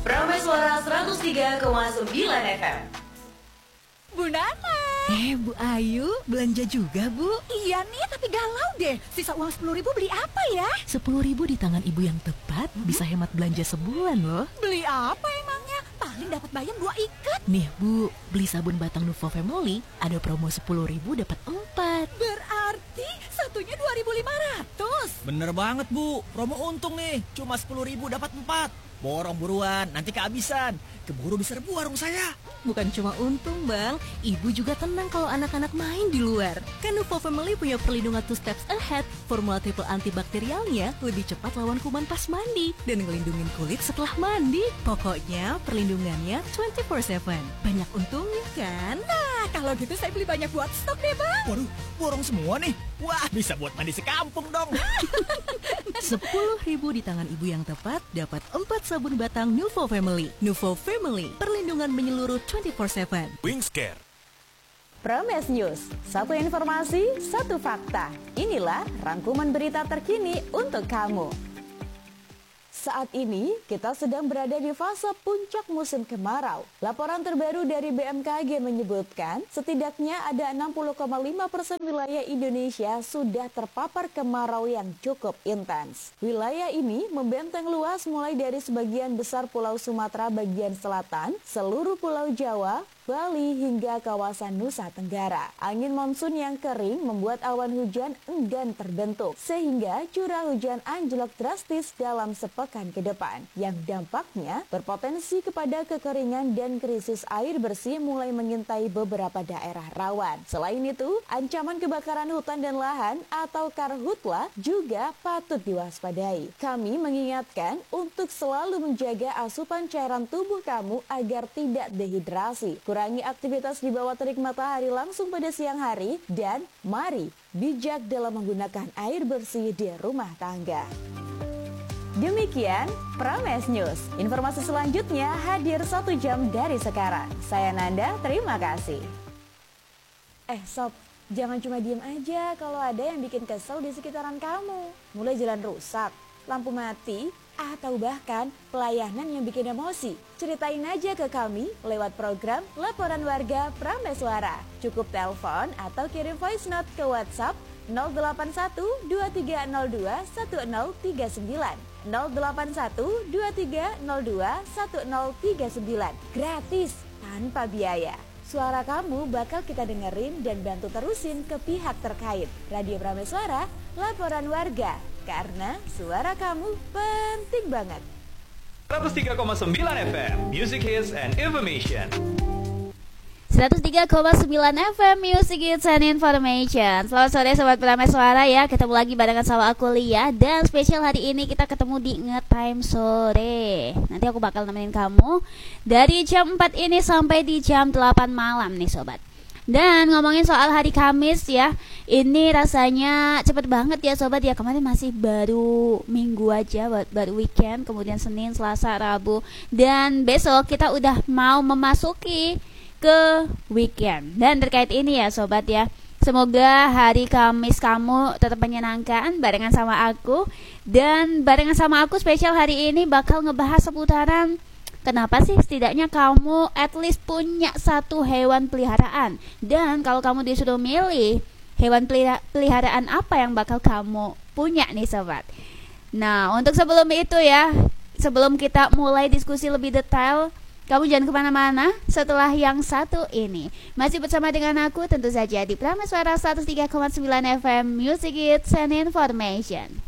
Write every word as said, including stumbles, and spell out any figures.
Prameswara seratus tiga koma sembilan F M. Bu Nana. Eh, Bu Ayu, belanja juga, Bu? Iya nih, tapi galau deh. Sisa uang sepuluh ribu beli apa ya? Sepuluh ribu di tangan ibu yang tepat hmm? bisa hemat belanja sebulan loh. Beli apa emangnya? Paling dapat bayam dua ikat. Nih Bu, beli sabun batang Nuvo Family ada promo sepuluh ribu dapat empat. Berarti satunya dua ribu lima ratus. Bener banget Bu, promo untung nih. Cuma sepuluh ribu dapat empat. Borong buruan, nanti kehabisan. Keburu diserbu warung saya. Bukan cuma untung Bang, ibu juga tenang kalau anak-anak main di luar. Kan Nuvo Family punya perlindungan two steps ahead. Formula triple antibakterialnya lebih cepat lawan kuman pas mandi dan ngelindungin kulit setelah mandi. Pokoknya perlindungannya dua puluh empat tujuh. Banyak untungnya kan? Nah, kalau gitu saya beli banyak buat stok deh Bang. Waduh, borong semua nih. Wah, bisa buat mandi sekampung dong. Sepuluh ribu di tangan ibu yang tepat dapat empat sabun batang Nuvo Family. Nuvo Family, perlindungan menyeluruh dua puluh empat tujuh. Wingscare. Prames News, satu informasi, satu fakta. Inilah rangkuman berita terkini untuk kamu. Saat ini, kita sedang berada di fase puncak musim kemarau. Laporan terbaru dari B M K G menyebutkan, setidaknya ada enam puluh koma lima persen wilayah Indonesia sudah terpapar kemarau yang cukup intens. Wilayah ini membenteng luas mulai dari sebagian besar Pulau Sumatera bagian selatan, seluruh Pulau Jawa, Bali hingga kawasan Nusa Tenggara. Angin monsun yang kering membuat awan hujan enggan terbentuk, sehingga curah hujan anjlok drastis dalam sepekan ke depan, yang dampaknya berpotensi kepada kekeringan dan krisis air bersih mulai mengintai beberapa daerah rawan. Selain itu, ancaman kebakaran hutan dan lahan atau karhutla juga patut diwaspadai. Kami mengingatkan untuk selalu menjaga asupan cairan tubuh kamu agar tidak dehidrasi. Kurangi aktivitas di bawah terik matahari langsung pada siang hari, dan mari bijak dalam menggunakan air bersih di rumah tangga. Demikian Prames News. Informasi selanjutnya hadir satu jam dari sekarang. Saya Nanda, terima kasih. Eh Sob, jangan cuma diem aja kalau ada yang bikin kesel di sekitaran kamu. Mulai jalan rusak, lampu mati, atau bahkan pelayanan yang bikin emosi. Ceritain aja ke kami lewat program Laporan Warga Prameswara. Cukup telepon atau kirim voice note ke WhatsApp nol delapan satu dua tiga nol dua satu nol tiga sembilan nol delapan satu dua tiga nol dua satu nol tiga sembilan. Gratis, tanpa biaya. Suara kamu bakal kita dengerin dan bantu terusin ke pihak terkait. Radio Prameswara, Laporan Warga. Karena suara kamu penting banget. seratus tiga koma sembilan F M, Music Hits and Information. seratus tiga koma sembilan F M, Music Hits and Information. Selamat sore Sobat Prameswara ya. Ketemu lagi barengan sama aku Lia. Dan spesial hari ini kita ketemu di Ngetime Sore. Nanti aku bakal nemenin kamu dari jam empat ini sampai di jam delapan malam nih Sobat. Dan ngomongin soal hari Kamis ya, ini rasanya cepet banget ya Sobat ya. Kemarin masih baru minggu aja, baru weekend, kemudian Senin, Selasa, Rabu, dan besok kita udah mau memasuki ke weekend. Dan terkait ini ya Sobat ya, semoga hari Kamis kamu tetap menyenangkan barengan sama aku. Dan barengan sama aku spesial hari ini bakal ngebahas seputaran kenapa sih setidaknya kamu at least punya satu hewan peliharaan. Dan kalau kamu disuruh milih hewan peliharaan apa yang bakal kamu punya nih Sobat. Nah untuk sebelum itu ya, sebelum kita mulai diskusi lebih detail, kamu jangan kemana-mana setelah yang satu ini. Masih bersama dengan aku tentu saja di Prameswara seratus tiga koma sembilan F M, Music Hits and Information.